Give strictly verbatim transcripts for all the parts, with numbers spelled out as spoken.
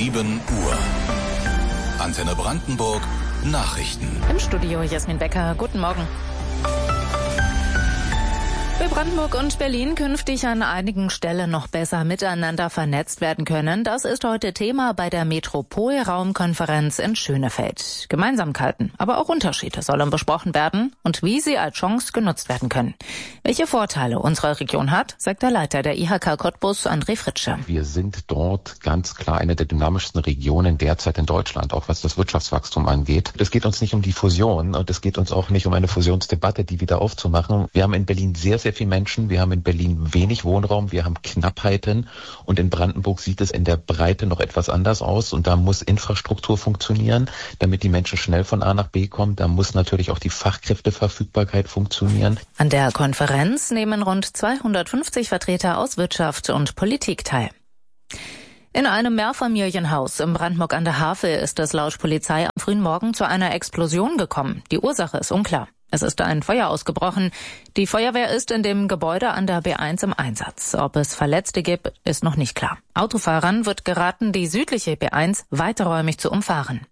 sieben Uhr. Antenne Brandenburg Nachrichten. Im Studio Jasmin Becker. Guten Morgen. Will Brandenburg und Berlin künftig an einigen Stellen noch besser miteinander vernetzt werden können? Das ist heute Thema bei der Metropolraumkonferenz in Schönefeld. Gemeinsamkeiten, aber auch Unterschiede sollen besprochen werden und wie sie als Chance genutzt werden können. Welche Vorteile unsere Region hat, sagt der Leiter der I H K Cottbus, André Fritsche. Wir sind dort ganz klar eine der dynamischsten Regionen derzeit in Deutschland, auch was das Wirtschaftswachstum angeht. Es geht uns nicht um die Fusion und es geht uns auch nicht um eine Fusionsdebatte, die wieder aufzumachen. Wir haben in Berlin sehr, sehr viele Menschen. Wir haben in Berlin wenig Wohnraum, wir haben Knappheiten und in Brandenburg sieht es in der Breite noch etwas anders aus und da muss Infrastruktur funktionieren, damit die Menschen schnell von A nach B kommen. Da muss natürlich auch die Fachkräfteverfügbarkeit funktionieren. An der Konferenz nehmen rund zweihundertfünfzig Vertreter aus Wirtschaft und Politik teil. In einem Mehrfamilienhaus in Brandenburg an der Havel ist es laut Polizei am frühen Morgen zu einer Explosion gekommen. Die Ursache ist unklar. Es ist ein Feuer ausgebrochen. Die Feuerwehr ist in dem Gebäude an der B eins im Einsatz. Ob es Verletzte gibt, ist noch nicht klar. Autofahrern wird geraten, die südliche B eins weiträumig zu umfahren.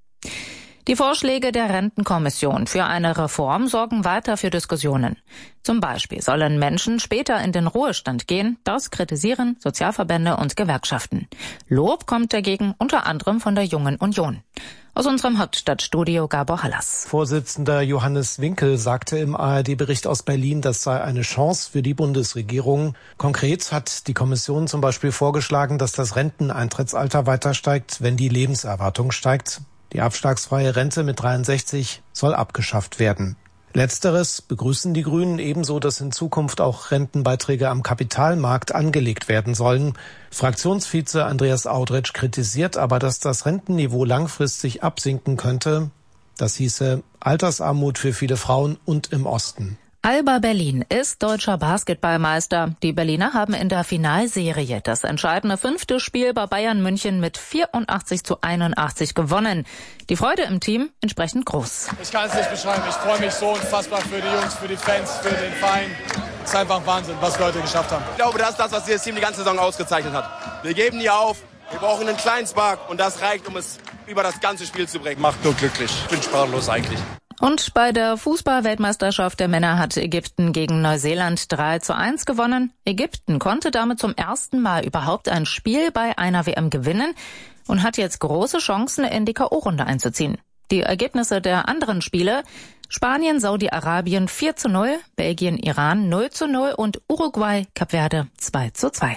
Die Vorschläge der Rentenkommission für eine Reform sorgen weiter für Diskussionen. Zum Beispiel sollen Menschen später in den Ruhestand gehen. Das kritisieren Sozialverbände und Gewerkschaften. Lob kommt dagegen unter anderem von der Jungen Union. Aus unserem Hauptstadtstudio Gabor Hallas. Vorsitzender Johannes Winkel sagte im A R D-Bericht aus Berlin, das sei eine Chance für die Bundesregierung. Konkret hat die Kommission zum Beispiel vorgeschlagen, dass das Renteneintrittsalter weiter steigt, wenn die Lebenserwartung steigt. Die abschlagsfreie Rente mit dreiundsechzig soll abgeschafft werden. Letzteres begrüßen die Grünen, ebenso, dass in Zukunft auch Rentenbeiträge am Kapitalmarkt angelegt werden sollen. Fraktionsvize Andreas Audretsch kritisiert aber, dass das Rentenniveau langfristig absinken könnte. Das hieße Altersarmut für viele Frauen und im Osten. Alba Berlin ist deutscher Basketballmeister. Die Berliner haben in der Finalserie das entscheidende fünfte Spiel bei Bayern München mit vierundachtzig zu einundachtzig gewonnen. Die Freude im Team entsprechend groß. Ich kann es nicht beschreiben. Ich freue mich so unfassbar für die Jungs, für die Fans, für den Verein. Es ist einfach Wahnsinn, was wir heute geschafft haben. Ich glaube, das ist das, was dieses Team die ganze Saison ausgezeichnet hat. Wir geben nie auf. Wir brauchen einen kleinen Spark und das reicht, um es über das ganze Spiel zu bringen. Macht nur glücklich. Ich bin sprachlos eigentlich. Und bei der Fußball-Weltmeisterschaft der Männer hat Ägypten gegen Neuseeland drei zu eins gewonnen. Ägypten konnte damit zum ersten Mal überhaupt ein Spiel bei einer W M gewinnen und hat jetzt große Chancen, in die K O-Runde einzuziehen. Die Ergebnisse der anderen Spiele: Spanien, Saudi-Arabien vier zu null, Belgien, Iran null zu null und Uruguay, Kap Verde zwei zu zwei.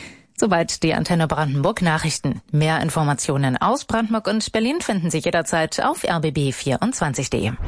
Soweit die Antenne Brandenburg Nachrichten. Mehr Informationen aus Brandenburg und Berlin finden Sie jederzeit auf r b b vierundzwanzig punkt de.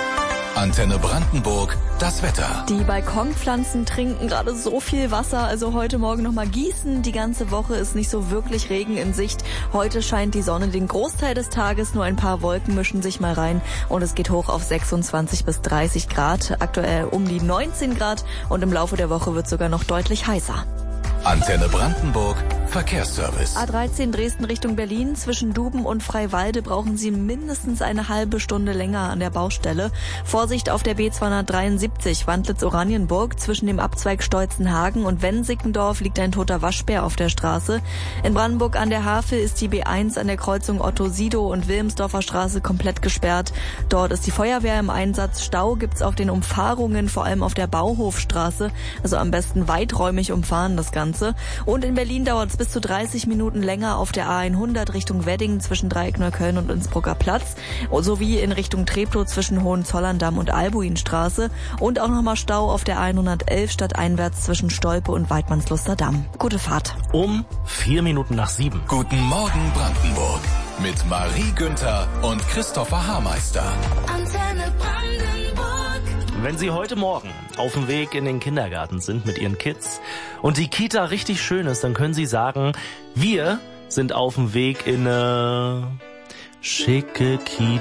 Antenne Brandenburg, das Wetter. Die Balkonpflanzen trinken gerade so viel Wasser, also heute Morgen nochmal gießen. Die ganze Woche ist nicht so wirklich Regen in Sicht. Heute scheint die Sonne den Großteil des Tages, nur ein paar Wolken mischen sich mal rein und es geht hoch auf sechsundzwanzig bis dreißig Grad. Aktuell um die neunzehn Grad und im Laufe der Woche wird es sogar noch deutlich heißer. Antenne Brandenburg, Verkehrsservice. A dreizehn Dresden Richtung Berlin. Zwischen Duben und Freiwalde brauchen Sie mindestens eine halbe Stunde länger an der Baustelle. Vorsicht auf der B zweihundertdreiundsiebzig Wandlitz-Oranienburg. Zwischen dem Abzweig Stolzenhagen und Wensickendorf liegt ein toter Waschbär auf der Straße. In Brandenburg an der Havel ist die B eins an der Kreuzung Otto-Sido und Wilhelmsdorfer Straße komplett gesperrt. Dort ist die Feuerwehr im Einsatz. Stau gibt's auf den Umfahrungen, vor allem auf der Bauhofstraße. Also am besten weiträumig umfahren das Ganze. Und in Berlin dauert es bis zu dreißig Minuten länger auf der A hundert Richtung Wedding zwischen Dreieckneukölln und Innsbrucker Platz, sowie in Richtung Treptow zwischen Hohenzollern-Damm und Albuinstraße und auch nochmal Stau auf der A hundertelf stadteinwärts zwischen Stolpe und Weidmannsluster Damm. Gute Fahrt. Um vier Minuten nach sieben. Guten Morgen Brandenburg mit Marie Günther und Christopher Haarmeister. Antenne Brandenburg. Wenn Sie heute Morgen auf dem Weg in den Kindergarten sind mit Ihren Kids und die Kita richtig schön ist, dann können Sie sagen, wir sind auf dem Weg in eine schicke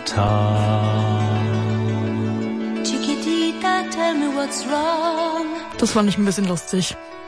Kita. Chiquitita, tell me what's wrong. Das fand ich ein bisschen lustig.